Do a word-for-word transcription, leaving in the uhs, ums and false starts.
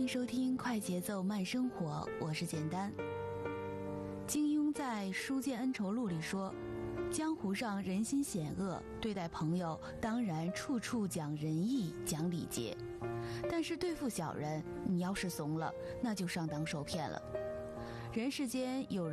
迎收听快节奏慢生活，我是简单。金庸在《书剑恩仇录》里说，江湖上人心险恶，对待朋友当然处处讲仁义讲礼节，但是对付小人，你要是怂了，那就上当受骗了。人世间有人